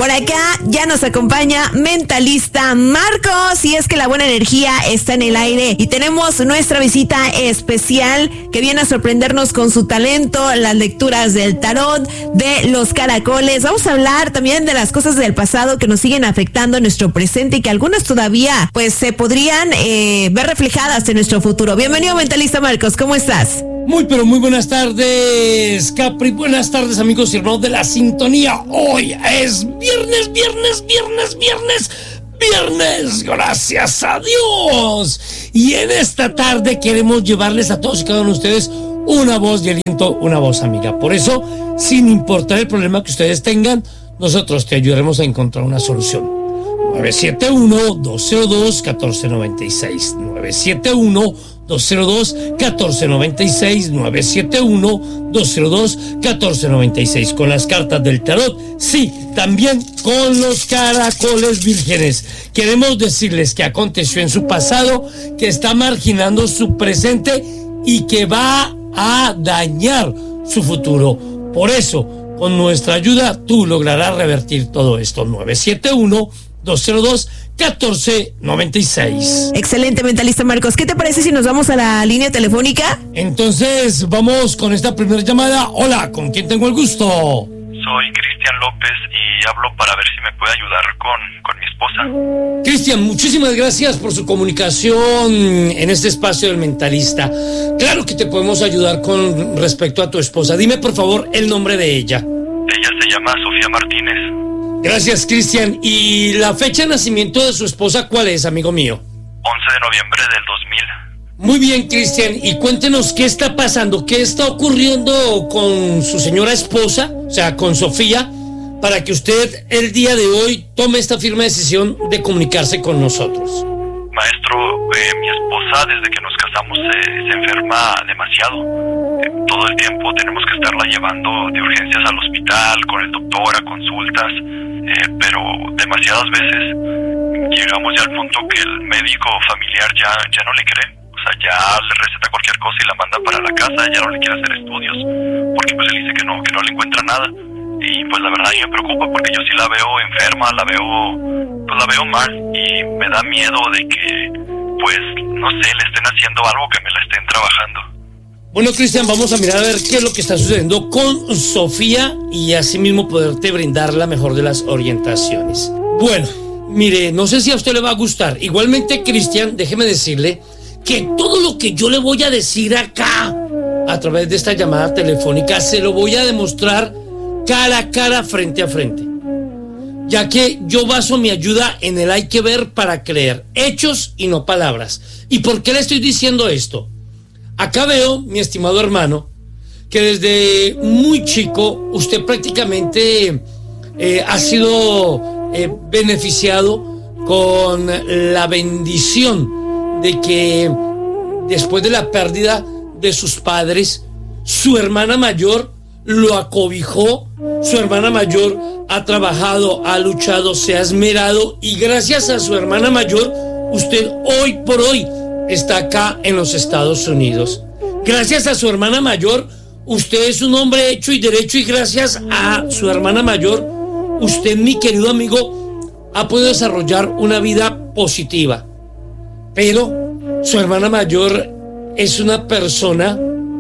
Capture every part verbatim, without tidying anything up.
Por acá ya nos acompaña Mentalista Marcos, y es que la buena energía está en el aire y tenemos nuestra visita especial que viene a sorprendernos con su talento, las lecturas del tarot, de los caracoles. Vamos a hablar también de las cosas del pasado que nos siguen afectando en nuestro presente y que algunas todavía pues se podrían eh, ver reflejadas en nuestro futuro. Bienvenido, Mentalista Marcos, ¿cómo estás? Muy pero muy buenas tardes, Capri. Buenas tardes, amigos y hermanos de la sintonía. Hoy es viernes, viernes, viernes, viernes, viernes. Gracias a Dios. Y en esta tarde queremos llevarles a todos y cada uno de ustedes una voz de aliento, una voz amiga. Por eso, sin importar el problema que ustedes tengan, nosotros te ayudaremos a encontrar una solución. nueve siete uno, dos cero dos, uno cuatro nueve seis. nueve siete uno, dos cero dos, uno cuatro nueve seis. nueve siete uno, dos cero dos, uno cuatro nueve seis. Con las cartas del tarot, sí, también con los caracoles vírgenes. Queremos decirles que aconteció en su pasado, que está marginando su presente y que va a dañar su futuro. Por eso, con nuestra ayuda, tú lograrás revertir todo esto. nueve siete uno, dos cero dos, uno cuatro nueve seis. Excelente, Mentalista Marcos. ¿Qué te parece si nos vamos a la línea telefónica? Entonces, vamos con esta primera llamada. Hola, ¿con quién tengo el gusto? Soy Cristian López y hablo para ver si me puede ayudar con, con mi esposa. Cristian, muchísimas gracias por su comunicación en este espacio del Mentalista. Claro que te podemos ayudar con respecto a tu esposa. Dime, por favor, el nombre de ella. Ella se llama Sofía Martínez. Gracias, Cristian. ¿Y la fecha de nacimiento de su esposa cuál es, amigo mío? once de noviembre del dos mil. Muy bien, Cristian. Y cuéntenos qué está pasando, qué está ocurriendo con su señora esposa, o sea, con Sofía, para que usted el día de hoy tome esta firme decisión de comunicarse con nosotros. Maestro, eh, mi esposa desde que nos casamos se, se enferma demasiado. Eh, todo el tiempo tenemos que estarla llevando de urgencias al hospital, con el doctor, a consultas, eh, pero demasiadas veces llegamos ya al punto que el médico familiar ya, ya no le cree. O sea, ya le receta cualquier cosa y la manda para la casa, ya no le quiere hacer estudios, porque pues él dice que no, que no le encuentra nada. Y pues la verdad a mí me preocupa porque yo sí la veo enferma, la veo, pues la veo mal y me da miedo de que, pues, no sé, le estén haciendo algo, que me la estén trabajando. Bueno, Cristian, vamos a mirar a ver qué es lo que está sucediendo con Sofía y así mismo poderte brindar la mejor de las orientaciones. Bueno, mire, no sé si a usted le va a gustar. Igualmente, Cristian, déjeme decirle que todo lo que yo le voy a decir acá, a través de esta llamada telefónica, se lo voy a demostrar cara a cara, frente a frente, ya que yo baso mi ayuda en el hay que ver para creer, hechos y no palabras. ¿Y por qué le estoy diciendo esto? Acá veo, mi estimado hermano, que desde muy chico usted prácticamente eh, ha sido eh, beneficiado con la bendición de que después de la pérdida de sus padres, su hermana mayor lo acobijó. Su hermana mayor ha trabajado, ha luchado, se ha esmerado y gracias a su hermana mayor usted hoy por hoy está acá en los Estados Unidos. Gracias a su hermana mayor usted es un hombre hecho y derecho y gracias a su hermana mayor usted, mi querido amigo, ha podido desarrollar una vida positiva. Pero su hermana mayor es una persona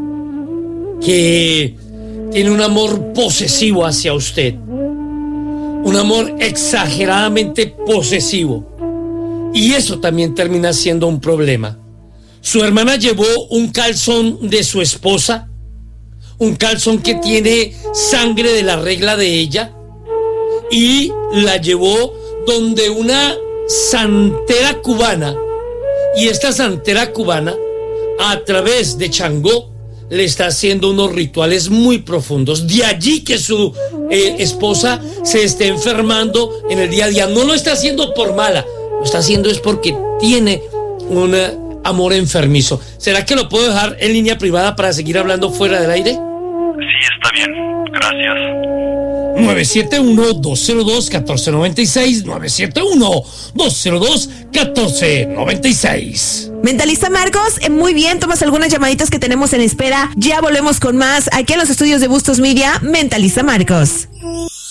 que tiene un amor posesivo hacia usted, un amor exageradamente posesivo, y eso también termina siendo un problema. Su hermana llevó un calzón de su esposa, un calzón que tiene sangre de la regla de ella, y la llevó donde una santera cubana, y esta santera cubana, a través de Changó, le está haciendo unos rituales muy profundos. De allí que su eh, esposa se esté enfermando en el día a día. No lo está haciendo por mala, lo está haciendo es porque tiene un eh, amor enfermizo. ¿Será que lo puedo dejar en línea privada para seguir hablando fuera del aire? Sí, está bien, gracias. nueve siete uno, dos cero dos, uno cuatro nueve seis, nueve siete uno, dos cero dos, uno cuatro nueve seis. Mentalista Marcos, eh, muy bien, tomas algunas llamaditas que tenemos en espera. Ya volvemos con más aquí en los estudios de Bustos Media. Mentalista Marcos.